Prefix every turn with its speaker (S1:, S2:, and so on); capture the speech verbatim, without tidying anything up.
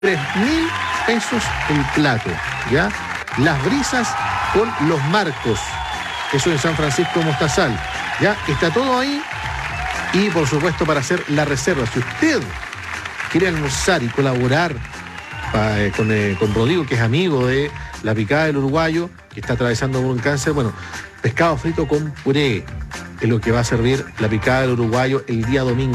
S1: tres mil pesos el plato, ¿ya? Las brisas con los marcos, eso en San Francisco Mostazal, ¿ya? Está todo ahí y por supuesto para hacer la reserva. Si usted quiere almorzar y colaborar pa, eh, con, eh, con Rodrigo, que es amigo de La Picada del Uruguayo, que está atravesando por un cáncer, bueno, pescado frito con puré es lo que va a servir La Picada del Uruguayo el día domingo.